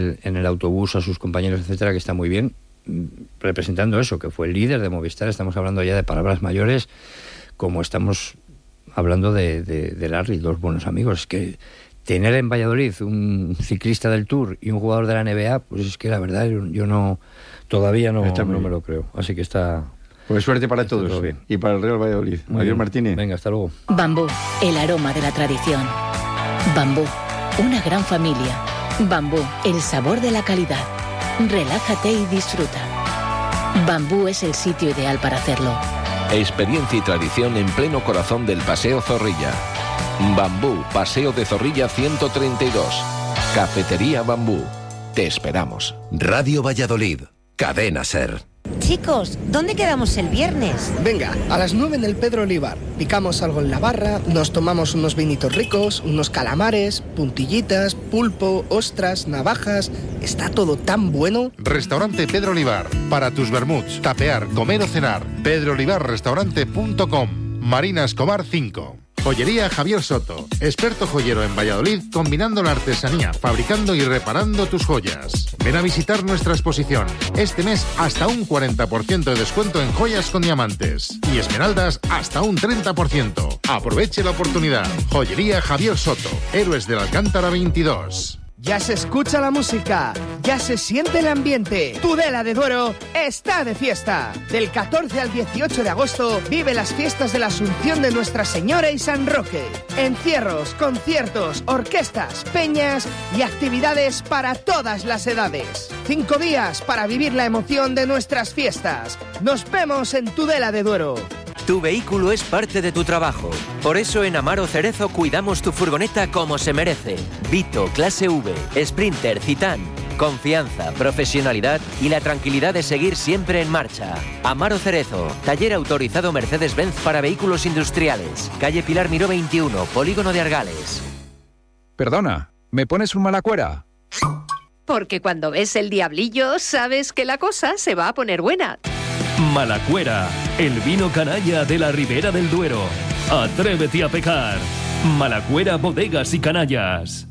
en el autobús a sus compañeros, etcétera, que está muy bien, representando eso, que fue el líder de Movistar. Estamos hablando ya de palabras mayores, como estamos hablando de Larry, dos buenos amigos. Es que tener en Valladolid un ciclista del Tour y un jugador de la NBA, pues es que la verdad yo todavía no me lo creo. Así que está... Pues suerte para todos todo bien. Y para el Real Valladolid. Adiós, Martínez. Venga, hasta luego. Bambú, el aroma de la tradición. Bambú, una gran familia. Bambú, el sabor de la calidad. Relájate y disfruta. Bambú es el sitio ideal para hacerlo. Experiencia y tradición en pleno corazón del Paseo Zorrilla. Bambú, Paseo de Zorrilla 132. Cafetería Bambú. Te esperamos. Radio Valladolid. Cadena SER. Chicos, ¿dónde quedamos el viernes? Venga, a las 9 en el Pedro Olivar. Picamos algo en la barra, nos tomamos unos vinitos ricos, unos calamares, puntillitas, pulpo, ostras, navajas... Está todo tan bueno. Restaurante Pedro Olivar. Para tus vermuts, tapear, comer o cenar. pedroolivarrestaurante.com. Marina Escobar 5. Joyería Javier Soto, experto joyero en Valladolid, combinando la artesanía, fabricando y reparando tus joyas. Ven a visitar nuestra exposición. Este mes hasta un 40% de descuento en joyas con diamantes. Y esmeraldas hasta un 30%. Aproveche la oportunidad. Joyería Javier Soto, Héroes del Alcántara 22. Ya se escucha la música, ya se siente el ambiente. Tudela de Duero está de fiesta. Del 14 al 18 de agosto vive las fiestas de la Asunción de Nuestra Señora y San Roque. Encierros, conciertos, orquestas, peñas y actividades para todas las edades. 5 días para vivir la emoción de nuestras fiestas. Nos vemos en Tudela de Duero. Tu vehículo es parte de tu trabajo. Por eso en Amaro Cerezo cuidamos tu furgoneta como se merece. Vito, clase V, Sprinter, Citán. Confianza, profesionalidad y la tranquilidad de seguir siempre en marcha. Amaro Cerezo, taller autorizado Mercedes-Benz para vehículos industriales. Calle Pilar Miró 21, Polígono de Argales. Perdona, ¿me pones un Malacuera? Porque cuando ves el diablillo sabes que la cosa se va a poner buena. Malacuera, el vino canalla de la Ribera del Duero. Atrévete a pecar. Malacuera, bodegas y canallas.